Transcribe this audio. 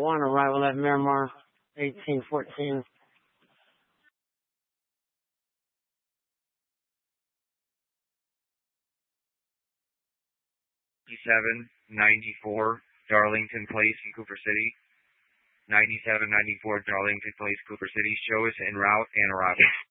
1, arrival at Miramar, 1814. 9794 Darlington Place in Cooper City. 9794 Darlington Place, Cooper City. Show us en route and arrival.